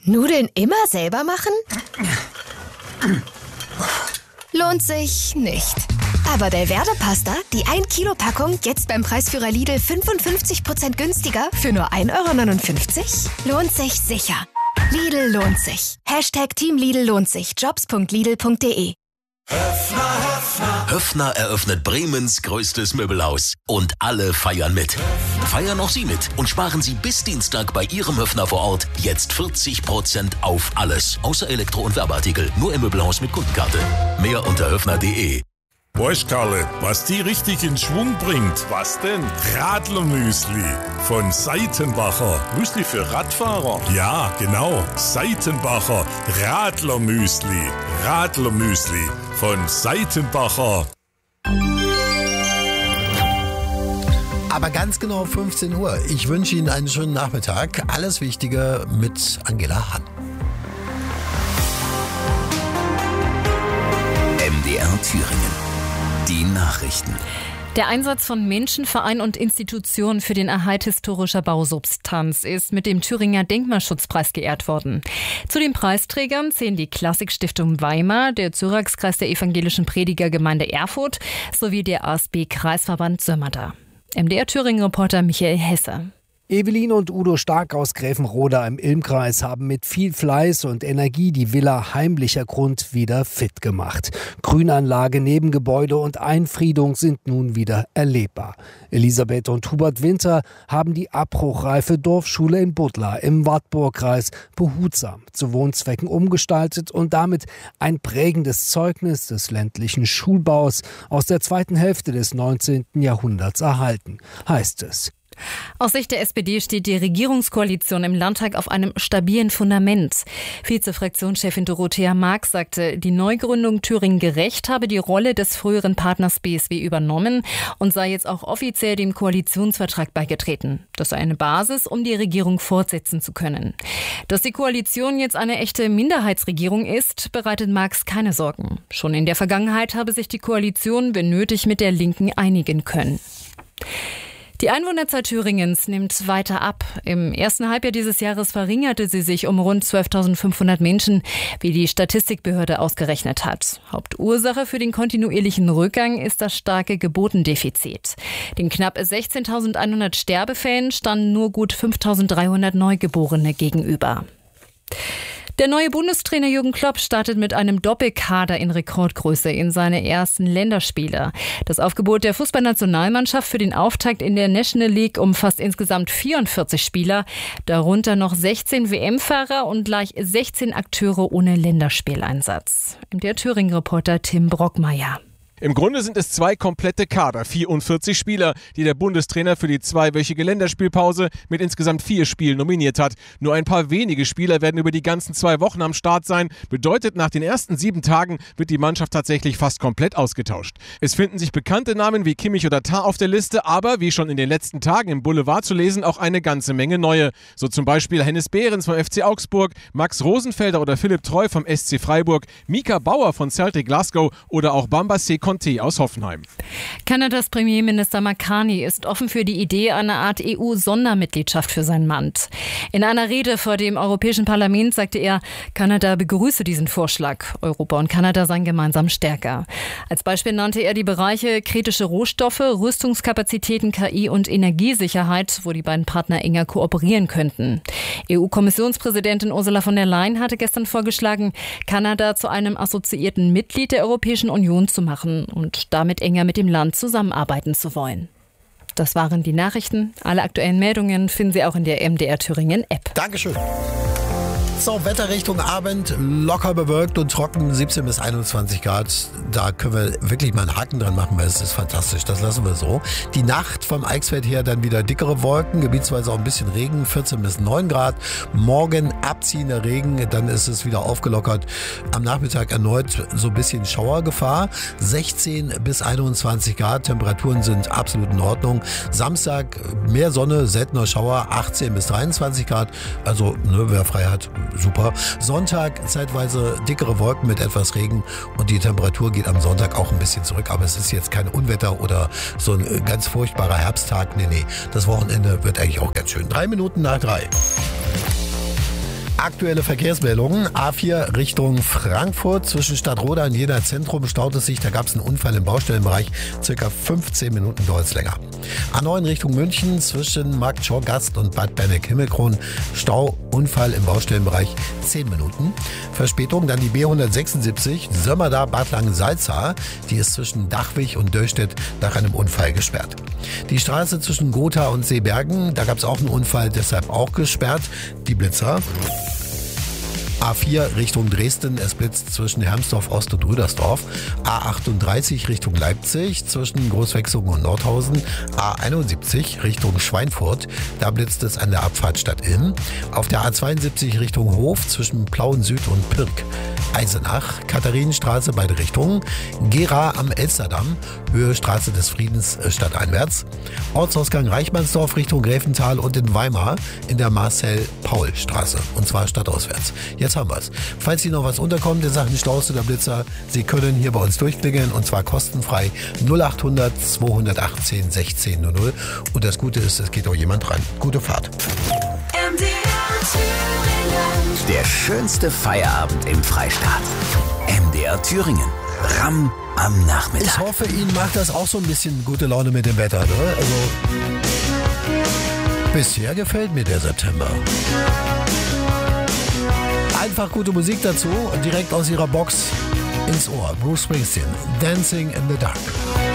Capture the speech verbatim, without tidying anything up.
Nudeln immer selber machen? Lohnt sich nicht. Aber Belverde Pasta, die ein Kilo Packung, jetzt beim Preisführer Lidl fünfundfünfzig Prozent günstiger für nur ein Euro neunundfünfzig? Lohnt sich sicher. Lidl lohnt sich. Hashtag Team Lidl lohnt sich. jobs punkt lidl punkt de. Höffner, Höffner. Höffner eröffnet Bremens größtes Möbelhaus. Und alle feiern mit. Feiern auch Sie mit und sparen Sie bis Dienstag bei Ihrem Höffner vor Ort jetzt vierzig Prozent auf alles. Außer Elektro- und Werbeartikel. Nur im Möbelhaus mit Kundenkarte. Mehr unter höffner punkt de. Weißt Karle, was die richtig in Schwung bringt? Was denn? Radlermüsli von Seitenbacher. Müsli für Radfahrer? Ja, genau. Seitenbacher Radlermüsli. Radlermüsli von Seitenbacher. Aber ganz genau fünfzehn Uhr. Ich wünsche Ihnen einen schönen Nachmittag. Alles Wichtige mit Angela Hahn. M D R Thüringen. Die Nachrichten. Der Einsatz von Menschen, Vereinen und Institutionen für den Erhalt historischer Bausubstanz ist mit dem Thüringer Denkmalschutzpreis geehrt worden. Zu den Preisträgern zählen die Klassikstiftung Weimar, der Syraxkreis der evangelischen Predigergemeinde Erfurt sowie der A S B-Kreisverband Sömmerda. M D R Thüringen-Reporter Michael Hesse. Evelyn und Udo Stark aus Gräfenroda im Ilmkreis haben mit viel Fleiß und Energie die Villa Heimlicher Grund wieder fit gemacht. Grünanlage, Nebengebäude und Einfriedung sind nun wieder erlebbar. Elisabeth und Hubert Winter haben die abbruchreife Dorfschule in Buttlar im Wartburgkreis behutsam zu Wohnzwecken umgestaltet und damit ein prägendes Zeugnis des ländlichen Schulbaus aus der zweiten Hälfte des neunzehnten Jahrhunderts erhalten, heißt es. Aus Sicht der S P D steht die Regierungskoalition im Landtag auf einem stabilen Fundament. Vize-Fraktionschefin Dorothea Marx sagte, die Neugründung Thüringen gerecht habe die Rolle des früheren Partners B S W übernommen und sei jetzt auch offiziell dem Koalitionsvertrag beigetreten. Das sei eine Basis, um die Regierung fortsetzen zu können. Dass die Koalition jetzt eine echte Minderheitsregierung ist, bereitet Marx keine Sorgen. Schon in der Vergangenheit habe sich die Koalition, wenn nötig, mit der Linken einigen können. Die Einwohnerzahl Thüringens nimmt weiter ab. Im ersten Halbjahr dieses Jahres verringerte sie sich um rund zwölftausendfünfhundert Menschen, wie die Statistikbehörde ausgerechnet hat. Hauptursache für den kontinuierlichen Rückgang ist das starke Geburtendefizit. Den knapp sechzehntausendeinhundert Sterbefällen standen nur gut fünftausenddreihundert Neugeborene gegenüber. Der neue Bundestrainer Jürgen Klopp startet mit einem Doppelkader in Rekordgröße in seine ersten Länderspiele. Das Aufgebot der Fußballnationalmannschaft für den Auftakt in der National League umfasst insgesamt vierundvierzig Spieler, darunter noch sechzehn W M-Fahrer und gleich sechzehn Akteure ohne Länderspieleinsatz. Der Thüringen-Reporter Tim Brockmeier. Im Grunde sind es zwei komplette Kader, vierundvierzig Spieler, die der Bundestrainer für die zweiwöchige Länderspielpause mit insgesamt vier Spielen nominiert hat. Nur ein paar wenige Spieler werden über die ganzen zwei Wochen am Start sein. Bedeutet, nach den ersten sieben Tagen wird die Mannschaft tatsächlich fast komplett ausgetauscht. Es finden sich bekannte Namen wie Kimmich oder Tah auf der Liste, aber wie schon in den letzten Tagen im Boulevard zu lesen, auch eine ganze Menge neue. So zum Beispiel Hennes Behrens vom F C Augsburg, Max Rosenfelder oder Philipp Treu vom S C Freiburg, Mika Bauer von Celtic Glasgow oder auch Bamba Conte aus Hoffenheim. Kanadas Premierminister Makani ist offen für die Idee einer Art E U-Sondermitgliedschaft für sein Land. In einer Rede vor dem Europäischen Parlament sagte er, Kanada begrüße diesen Vorschlag. Europa und Kanada seien gemeinsam stärker. Als Beispiel nannte er die Bereiche kritische Rohstoffe, Rüstungskapazitäten, K I und Energiesicherheit, wo die beiden Partner enger kooperieren könnten. E U-Kommissionspräsidentin Ursula von der Leyen hatte gestern vorgeschlagen, Kanada zu einem assoziierten Mitglied der Europäischen Union zu machen und damit enger mit dem Land zusammenarbeiten zu wollen. Das waren die Nachrichten. Alle aktuellen Meldungen finden Sie auch in der M D R Thüringen App. Dankeschön. So, Wetter Richtung Abend, locker bewölkt und trocken, siebzehn bis einundzwanzig Grad. Da können wir wirklich mal einen Haken dran machen, weil es ist fantastisch. Das lassen wir so. Die Nacht vom Eichsfeld her dann wieder dickere Wolken, gebietsweise auch ein bisschen Regen, vierzehn bis neun Grad. Morgen abziehender Regen, dann ist es wieder aufgelockert. Am Nachmittag erneut so ein bisschen Schauergefahr. sechzehn bis einundzwanzig Grad, Temperaturen sind absolut in Ordnung. Samstag mehr Sonne, seltener Schauer, achtzehn bis dreiundzwanzig Grad. Also, ne, wer frei hat, super. Sonntag zeitweise dickere Wolken mit etwas Regen und die Temperatur geht am Sonntag auch ein bisschen zurück, aber es ist jetzt kein Unwetter oder so ein ganz furchtbarer Herbsttag. Nee, nee, das Wochenende wird eigentlich auch ganz schön. Drei Minuten nach drei. Aktuelle Verkehrsmeldungen. A vier Richtung Frankfurt. Zwischen Stadtroda und Jena Zentrum staut es sich. Da gab es einen Unfall im Baustellenbereich. Circa fünfzehn Minuten dauert es länger. A neun Richtung München. Zwischen Marktschorgast und Bad Berneck-Himmelkron. Stau, Unfall im Baustellenbereich. zehn Minuten. Verspätung. Dann die B hundertsechsundsiebzig. Sömmerda, Bad Langensalza. Die ist zwischen Dachwig und Döllstedt nach einem Unfall gesperrt. Die Straße zwischen Gotha und Seebergen. Da gab es auch einen Unfall, deshalb auch gesperrt. Die Blitzer. A vier Richtung Dresden, es blitzt zwischen Hermsdorf Ost und Rüdersdorf. A achtunddreißig Richtung Leipzig, zwischen Großwechsungen und Nordhausen. A einundsiebzig Richtung Schweinfurt, da blitzt es an der Abfahrt Stadt-Ilm. Auf der A zweiundsiebzig Richtung Hof, zwischen Plauen Süd und Pirk. Eisenach, Katharinenstraße, beide Richtungen. Gera am Elsterdamm, Höhe Straße des Friedens, stadteinwärts. Ortsausgang Reichmannsdorf Richtung Gräfenthal und in Weimar in der Marcel-Paul-Straße. Und zwar stadtauswärts. Jetzt haben wir's. Falls Ihnen noch was unterkommt in Sachen Staus oder Blitzer, Sie können hier bei uns durchklingeln und zwar kostenfrei null acht hundert zweihundertachtzehn sechzehn null null. Und das Gute ist, es geht auch jemand dran. Gute Fahrt. Der schönste Feierabend im Freistaat. M D R Thüringen. Ramm am Nachmittag. Ich hoffe, Ihnen macht das auch so ein bisschen gute Laune mit dem Wetter, ne? Also, bisher gefällt mir der September. Einfach gute Musik dazu und direkt aus Ihrer Box ins Ohr. Bruce Springsteen, Dancing in the Dark.